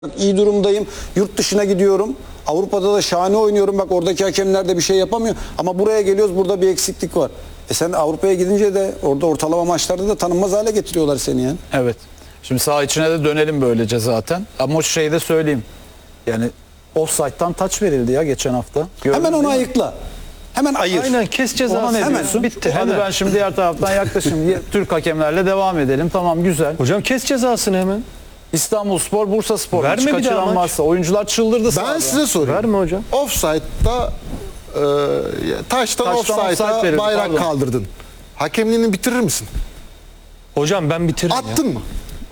İyi durumdayım. Yurt dışına gidiyorum. Avrupa'da da şahane oynuyorum. Bak oradaki hakemler de bir şey yapamıyor. Ama buraya geliyoruz. Burada bir eksiklik var. Sen Avrupa'ya gidince de orada ortalama maçlarda da tanınmaz hale getiriyorlar seni yani. Evet. Şimdi saha içine de dönelim böylece zaten. Ama o şeyi de söyleyeyim. Yani offside'dan taç verildi ya geçen hafta. Gördün Hemen onu değil mi? ayıkla. Hemen ayır. Aynen, kes cezası. Ona ne Hemen. diyorsun? Bitti, Hadi hemen. ben şimdi diğer taraftan yaklaşayım. Türk hakemlerle devam edelim. Tamam, güzel. Hocam kes cezasını hemen. İstanbulspor, Bursaspor Verme maçı bir daha kaçıran maç. varsa oyuncular çıldırdı sahada. Ben size sorayım. Verme hocam. Offside'da taştan offside offside'a verildi, bayrak pardon. kaldırdın. Hakemliğini bitirir misin? Hocam ben bitiririm Attın mı?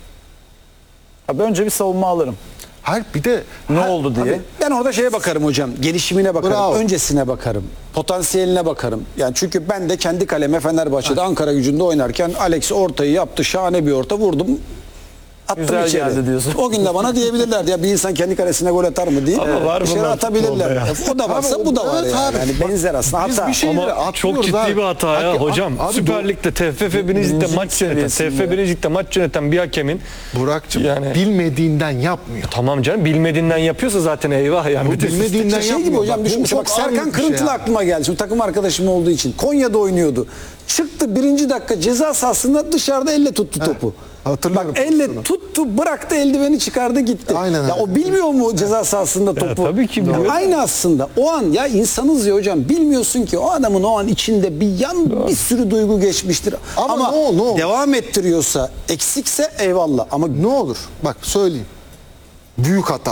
Abi önce bir savunma alırım. Hayır bir de Ne oldu diye. Ben orada şeye bakarım hocam. Gelişimine bakarım. Bravo. Öncesine bakarım. Potansiyeline bakarım. Yani çünkü ben de kendi kaleme Fenerbahçe'de Ankara Gücü'nde oynarken Alex ortayı yaptı. Şahane bir orta vurdum. Attım Güzel içeri. geldi diyorsun. O gün de bana diyebilirlerdi ya bir insan kendi kalesine gol atar mı diye. Ama var Dışarı bunlar atabilirler. futbolda O da varsa Abi, bu da var evet yani. abi. Yani benzer aslında Biz hata. bir şeyleri Ama çok atlıyoruz ciddi abi. bir hata ya hocam. Abi, Süper Lig'de TFF 1. Lig'de maç yöneten, TFF 1. Lig'de maç yöneten bir hakemin Burak'cığım Yani- bilmediğinden yapmıyor. tamam canım bilmediğinden yapıyorsa zaten eyvah yani. Bu Bir de bilmediğinden Şey yapmıyor. gibi hocam Bak, düşün. bu çok Bak Serkan anlık bir şey Kırıntılı ya. aklıma geldi. Şimdi takım arkadaşım olduğu için. Konya'da oynuyordu. Çıktı birinci dakika ceza sahasında dışarıda elle tuttu topu. hatırlıyorum Bak elle pozisyonu. tuttu bıraktı eldiveni çıkardı gitti. Aynen ya öyle. o bilmiyor mu ceza sahasında topu? tabii ki biliyor. Aynı aslında. O an ya insanız ya hocam. Bilmiyorsun ki o adamın o an içinde bir sürü duygu geçmiştir. Ama Ama ne olur? devam ettiriyorsa eksikse eyvallah. Ama Ne olur bak söyleyeyim. Büyük hata.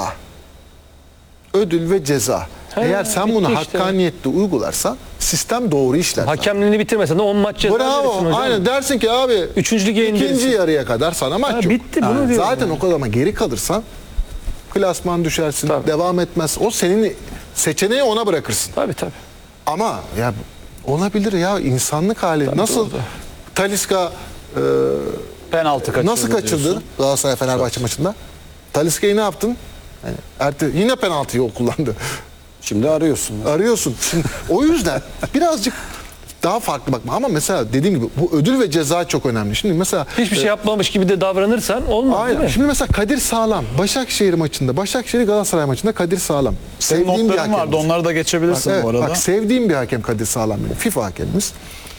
Ödül ve ceza. Eğer sen bunu bitti işte. hakkaniyetle uygularsan sistem doğru işler. Hakemliğini bitirmesen de 10 maç ceza verirsin Bravo. hocam. Aynen dersin ki abi Üçüncü lige ikinci indirirsin. yarıya kadar sana maç Ha, yok. bitti, bunu diyorum Zaten yani. o kadar ama geri kalırsan klasman düşersin, Tabii. devam etmez. O senin seçeneği ona bırakırsın. Tabii tabii. Ama ya olabilir ya insanlık hali. Nasıl doğru. Talisca Penaltı kaçırdı nasıl kaçırdı diyorsun. Galatasaray Fenerbahçe maçında? Talisca'yı ne yaptın? Yani yine penaltıyı o kullandı. şimdi arıyorsun. Arıyorsun. Şimdi, o yüzden birazcık daha farklı bakma. Ama mesela dediğim gibi bu ödül ve ceza çok önemli. Şimdi mesela Hiçbir şey yapmamış gibi de davranırsan olmaz değil aynen. mi? Şimdi mesela Kadir Sağlam Başakşehir maçında, Başakşehir Galatasaray maçında Kadir Sağlam. Senin Sevdiğim bir notların hakem. vardı, onları da geçebilirsin Evet, bu arada. bak sevdiğim bir hakem Kadir Sağlam benim. FIFA hakemimiz.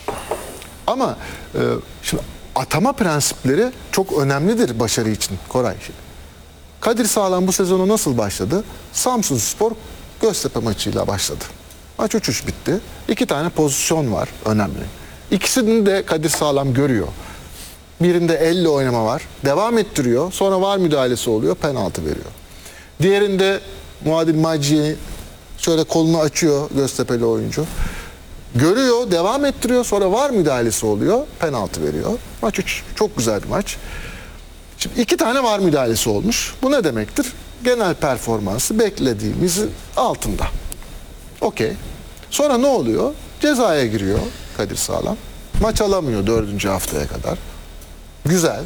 Ama şimdi atama prensipleri çok önemlidir başarı için Koray. Kadir Sağlam bu sezonu nasıl başladı? Samsunspor Göztepe maçıyla başladı. Maç 3-3 bitti. 2 tane pozisyon var önemli. İkisini de Kadir Sağlam görüyor. Birinde elle oynama var. Devam ettiriyor. Sonra VAR müdahalesi oluyor. Penaltı veriyor. Diğerinde Muadil Maciye şöyle kolunu açıyor Göztepe'li oyuncu. Görüyor, devam ettiriyor. Sonra VAR müdahalesi oluyor. Penaltı veriyor. Maç 3. Çok güzel bir maç. Şimdi 2 tane VAR müdahalesi olmuş. Bu ne demektir? Genel performansı beklediğimizin altında. Okey. Sonra ne oluyor? Cezaya giriyor Kadir Sağlam. Maç alamıyor 4. haftaya kadar. Güzel.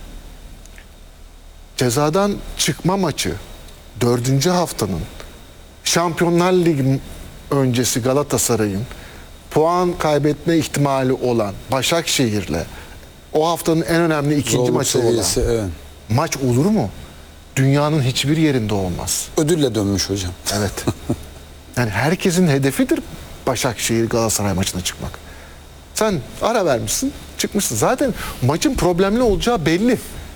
Cezadan çıkma maçı 4. haftanın Şampiyonlar Ligi öncesi Galatasaray'ın puan kaybetme ihtimali olan Başakşehir'le o haftanın en önemli ikinci Zorluk maçı olan seviyesi, evet. maç olur mu? Dünyanın hiçbir yerinde olmaz. Ödülle dönmüş hocam. Evet. Yani herkesin hedefidir Başakşehir Galatasaray maçına çıkmak. Sen ara vermişsin, çıkmışsın. Zaten maçın problemli olacağı belli.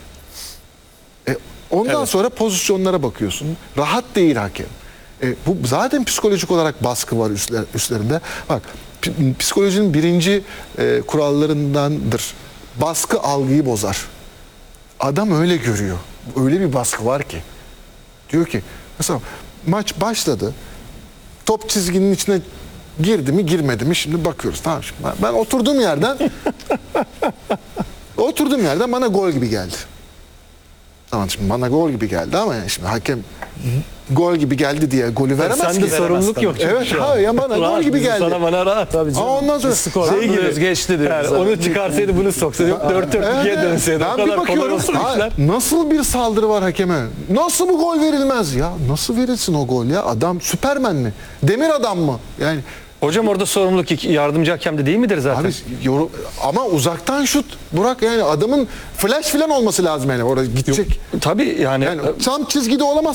Ondan sonra pozisyonlara bakıyorsun. Rahat değil hakem. Bu zaten psikolojik olarak baskı var üstlerinde. Bak psikolojinin birinci kurallarındandır. Baskı algıyı bozar. Adam öyle görüyor. Öyle bir baskı var ki. Diyor ki mesela maç başladı. Top çizginin içine girdi mi girmedi mi şimdi bakıyoruz. Tamam şimdi ben oturduğum yerden bana gol gibi geldi. Tamam şimdi bana gol gibi geldi ama yani şimdi hakem gol gibi geldi diye golü veremez Sende ki. sorumluluk yok. çünkü Evet şu an. ha ya bana gol Rahat, gibi bizim geldi. Sana bana rahat. Tabii canım. Ama ondan sonra Skor Şey gibi. alıyoruz, geçti diyoruz. Yani zaten. onu çıkarsaydı bunu soksaydı 4-4-2'ye dönseydi. O Ben bir kadar kolay bakıyorum olsun işler. nasıl bir saldırı var hakeme? Nasıl bu gol verilmez ya? Nasıl verilsin o gol ya? Adam Süpermen mi? Demir adam mı? Yani Hocam orada sorumluluk yardımcı hakemde değil midir zaten? Abi, ama uzaktan şut Burak, yani adamın flash falan olması lazım yani orada gidecek. Tabii yani Yani tam çizgide olamaz.